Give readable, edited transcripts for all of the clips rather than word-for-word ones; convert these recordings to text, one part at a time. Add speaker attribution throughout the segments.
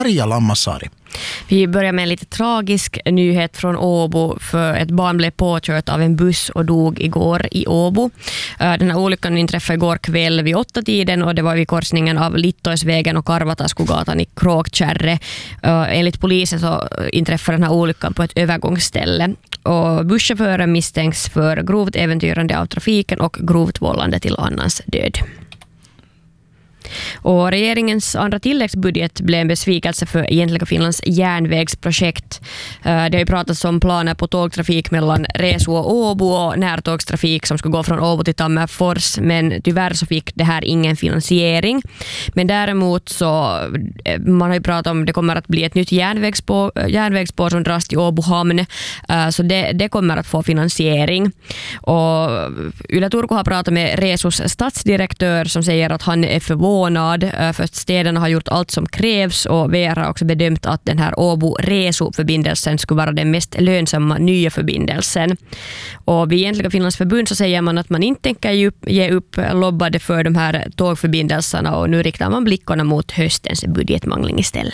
Speaker 1: Maria Lammasari.
Speaker 2: Vi börjar med en lite tragisk nyhet från Åbo, för ett barn blev påkört av en buss och dog igår i Åbo. Den här olyckan inträffade igår kväll vid 8-tiden och det var vid korsningen av Littoisvägen och Karvataskogatan i Kråkkärre. Enligt polisen så inträffade den här olyckan på ett övergångsställe. Och busschauffören misstänks för grovt äventyrande av trafiken och grovt vållande till annans död. Och regeringens andra tilläggsbudget blev en besvikelse för egentligen Finlands järnvägsprojekt. Det har ju pratats om planer på tågtrafik mellan Resu och Åbo och närtågstrafik som ska gå från Åbo till Tammerfors, men tyvärr så fick det här ingen finansiering. Men däremot så man har ju pratat om det kommer att bli ett nytt järnvägsspår som dras till Åbo hamn, så det kommer att få finansiering. Och Yle Turku har pratat med Resus stadsdirektör som säger att han är förvånad för att städerna har gjort allt som krävs och VR har också bedömt att den här Åbo-Resu-förbindelsen skulle vara den mest lönsamma nya förbindelsen. Och vid Egentliga Finlands förbund så säger man att man inte tänker ge upp lobbade för de här tågförbindelserna och nu riktar man blickarna mot höstens budgetmangling istället.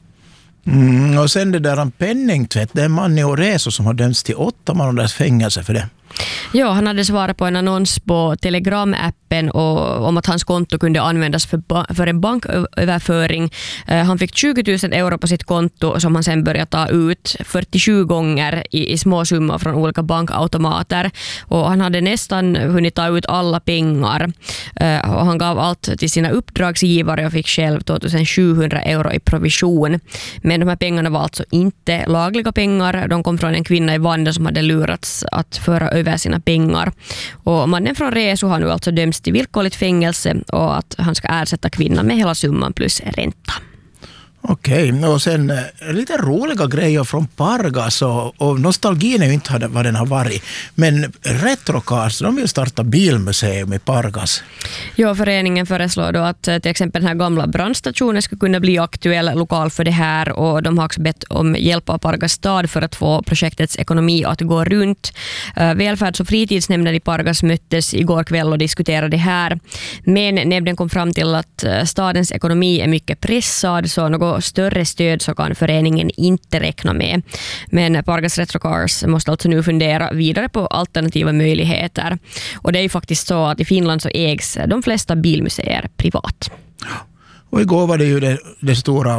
Speaker 1: Och sen det där om penningtvätt, det är en man i Resu som har dömts till 8 månaders fängelse för det.
Speaker 2: Ja, han hade svarat på en annons på Telegram-appen om att hans konto kunde användas för en banköverföring. Han fick 20 000 euro på sitt konto som han sen började ta ut 47 gånger i små summor från olika bankautomater. Och han hade nästan hunnit ta ut alla pengar. Och han gav allt till sina uppdragsgivare och fick själv 2700 euro i provision. Men de här pengarna var alltså inte lagliga pengar. De kom från en kvinna i Vande som hade lurats att föra över sina pengar. Och mannen från Resu har nu alltså dömts till villkorligt fängelse och att han ska ersätta kvinnan med hela summan plus ränta.
Speaker 1: Okej, och sen lite roliga grejer från Pargas och nostalgin är ju inte vad den har varit. Men Retrocars, de vill starta bilmuseum i Pargas.
Speaker 2: Ja, föreningen föreslår då att till exempel den här gamla brandstationen ska kunna bli aktuell lokal för det här och de har också bett om hjälp av Pargas stad för att få projektets ekonomi att gå runt. Välfärds- och fritidsnämnden i Pargas möttes igår kväll och diskuterade det här. Men nämnden kom fram till att stadens ekonomi är mycket pressad så något större stöd så kan föreningen inte räkna med. Men Pargas Retrocars måste alltså nu fundera vidare på alternativa möjligheter. Och det är ju faktiskt så att i Finland så ägs de flesta bilmuseer privat.
Speaker 1: Och igår var det ju det stora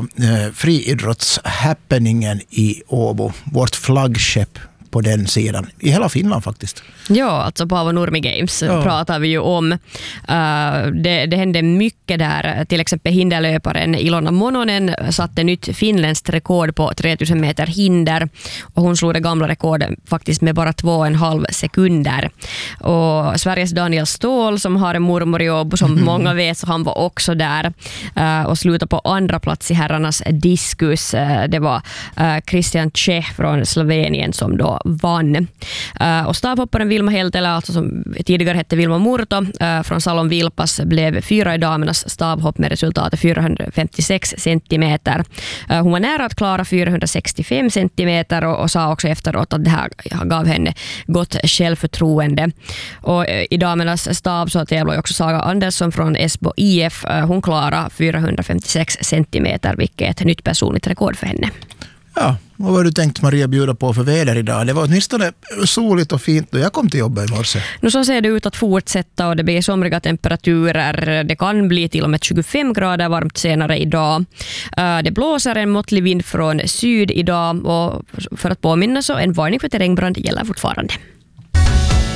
Speaker 1: friidrottshappeningen i Åbo. Vårt flaggskepp på den sidan. I hela Finland faktiskt.
Speaker 2: Ja, alltså Paavo Nurmi Games pratar vi ju om. Det hände mycket där. Till exempel hinderlöparen Ilona Mononen satte nytt finländskt rekord på 3000 meter hinder. Och hon slog det gamla rekordet faktiskt med bara 2,5 sekunder. Och Sveriges Daniel Ståhl som har en mormor i Åbo som många vet, så han var också där och slutade på andra plats i herrarnas diskus. Det var Christian Čech från Slovenien som då vann. Och stavhopparen Vilma Heltelä, alltså som tidigare hette Vilma Murto från Salon Vilpas, blev 4 i damernas stavhopp med resultatet 456 centimeter. Hon var nära att klara 465 centimeter och sa också efteråt att det här gav henne gott självförtroende. Och i damernas stav så tävlar också Saga Andersson från Esbo IF. Hon klarade 456 centimeter, vilket är ett nytt personligt rekord för henne.
Speaker 1: Ja, och vad har du tänkt Maria bjuda på för väder idag? Det var åtminstone soligt och fint och jag kom till jobbet i morse.
Speaker 2: Nu så ser det ut att fortsätta och det blir somriga temperaturer. Det kan bli till och med 25 grader varmt senare idag. Det blåser en måttlig vind från syd idag och för att påminna så en varning för terrängbrand gäller fortfarande.